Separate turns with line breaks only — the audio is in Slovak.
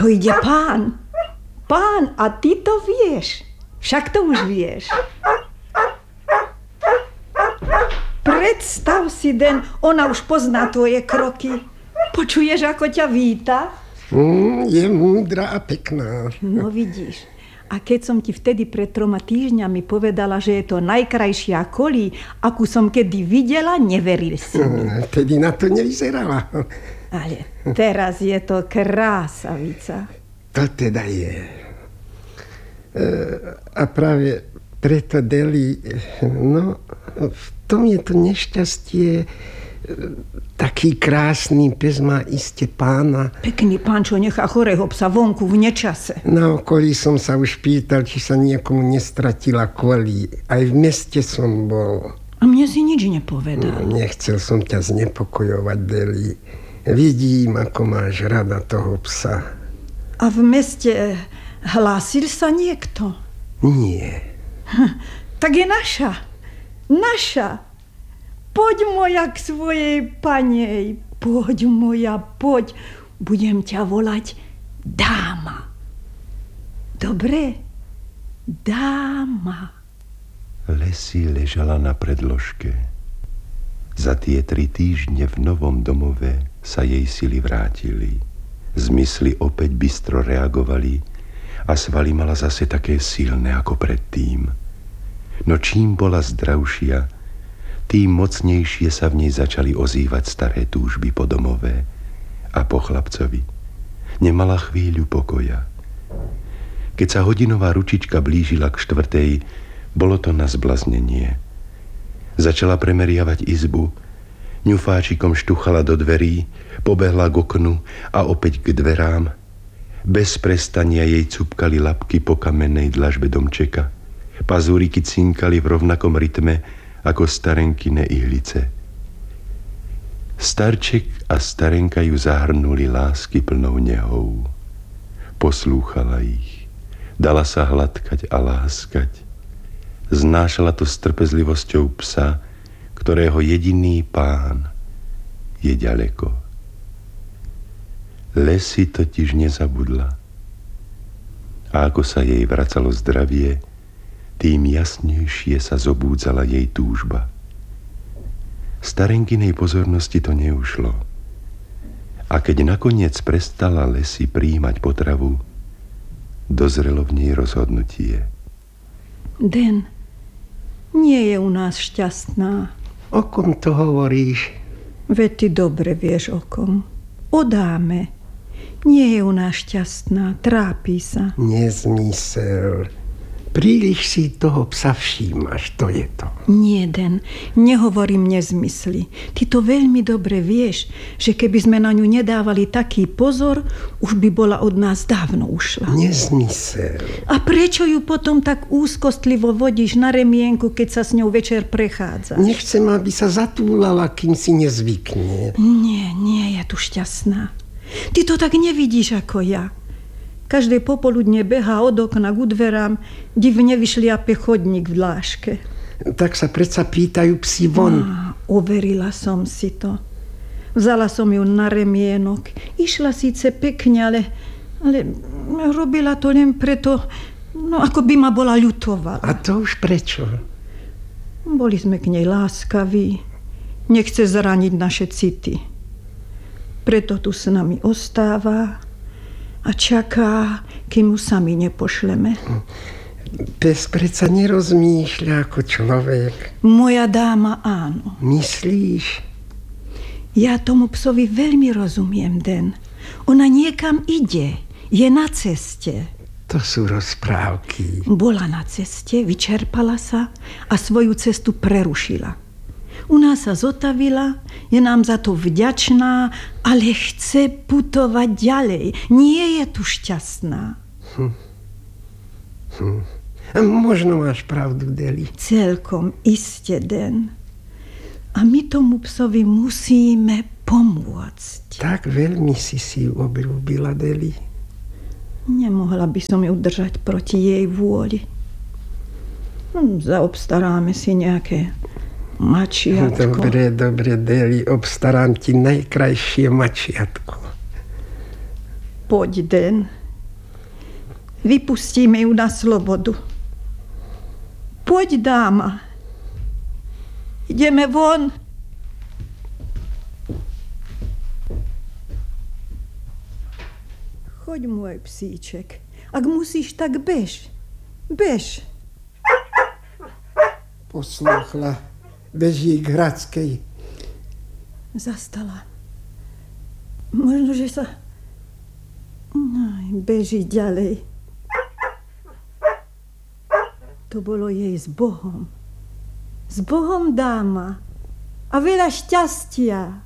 To ide pán. Pán, a ty to vieš. Však to už vieš. Predstav si, Den, ona už pozná tvoje kroky. Počuješ, ako ťa víta?
Je múdra a pekná.
No vidíš. A keď som ti vtedy pred 3 týždňami povedala, že je to najkrajšia kolí, akú som kedy videla, neveril si mi.
Vtedy na to nevyzerala.
Ale teraz je to krásavica.
To teda je. A práve preto, Deli, no, v tom je to nešťastie. Taký krásny pes má iste pána.
Pekný pán, čo nechá chorého psa vonku v nečase.
Na okolí som sa už pýtal, či sa niekomu nestratila kolí. Aj v meste som bol.
A mne si nič nepovedal.
Nechcel som ťa znepokojovať, Deli. Vidím, ako máš rada toho psa.
A v meste hlásil sa niekto?
Nie.
Tak je naša. Naša. Poď moja k svojej panej. Poď moja, poď. Budem ťa volať dáma. Dobre? Dáma.
Lesy ležala na predložke. Za tie 3 týždne v novom domove sa jej sily vrátili. Zmysly opäť bystro reagovali a svaly mala zase také silné ako predtým. No čím bola zdravšia, tým mocnejšie sa v nej začali ozývať staré túžby po domové a po chlapcovi. Nemala chvíľu pokoja. Keď sa hodinová ručička blížila k 4:00, bolo to na zblaznenie. Začala premeriavať izbu, ňufáčikom štuchala do dverí, pobehla k oknu a opäť k dverám. Bez prestania jej cupkali labky po kamennej dlažbe domčeka. Pazúriky cinkali v rovnakom rytme ako starenkine ihlice. Starček a starenka ju zahrnuli lásky plnou nehou. Poslúchala ich, dala sa hladkať a láskať. Znášala to s trpezlivosťou psa, ktorého jediný pán je ďaleko. Lesy totiž nezabudla. A ako sa jej vracalo zdravie, tým jasnejšie sa zobúdzala jej túžba. Starenkinej pozornosti to neušlo. A keď nakoniec prestala Lesy prijímať potravu, dozrelo v nej rozhodnutie.
Den, nie je u nás šťastná.
O kom to hovoríš?
Veď ty dobre vieš o kom. O dáme. Nie je u nás šťastná, trápi sa.
Nezmysel. Príliš si toho psa všímaš, to je to.
Nie, Den, nehovorím nezmysly. Ty to veľmi dobre vieš, že keby sme na ňu nedávali taký pozor, už by bola od nás dávno ušla.
Nezmysel.
A prečo ju potom tak úzkostlivo vodíš na remienku, keď sa s ňou večer prechádzaš?
Nechcem, aby sa zatúlala, kým si nezvykne.
Nie je tu šťastná. Ty to tak nevidíš ako ja. Každé popoludne behá od okna k dverám, divne vyšliape chodník v dláške.
Tak sa predsa pýtajú psi von.
Overila som si to. Vzala som ju na remienok. Išla síce pekne, ale robila to len preto, ako by ma bola ľutovala.
A to už prečo?
Boli sme k nej láskaví. Nechce zraniť naše city. Preto tu s nami ostáva a čaká, kým ju sami nepošleme.
Pes predsa nerozmýšľa ako človek.
Moja dáma áno.
Myslíš?
Ja tomu psovi veľmi rozumiem, Den. Ona niekam ide, je na ceste.
To sú rozprávky.
Bola na ceste, vyčerpala sa a svoju cestu prerušila. U nás sa zotavila, je nám za to vďačná, ale chce putovať ďalej. Nie je tu šťastná.
Možno máš pravdu, Deli.
Celkom iste, Den. A my tomu psovi musíme pomôcť.
Tak veľmi si ju obľúbila, Deli.
Nemohla by som ju držať proti jej vôli. Zaobstaráme si nejaké mačiatko.
Dobre, Deli, obstarám ti najkrajšie mačiatko.
Poď, Den. Vypustíme ju na slobodu. Poď, dáma. Ideme von. Choď, môj psíček. Ak musíš, tak bež. Bež.
Posluchla. Beží k Hradskej.
Zastala. Možno, že sa... beží ďalej. To bolo jej s Bohom. S Bohom, dáma. A veľa šťastia.